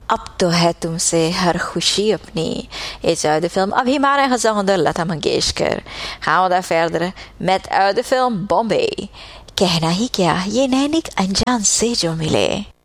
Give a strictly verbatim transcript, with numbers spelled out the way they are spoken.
अब तो है तुमसे हर खुशी अपनी. Is uit de film Ab hier maar gezongen door Lata Mangeshkar. Gaan we daar verder met uit de film Bombay. कहना ही क्या, ये नैनिक अनजान से जो मिले.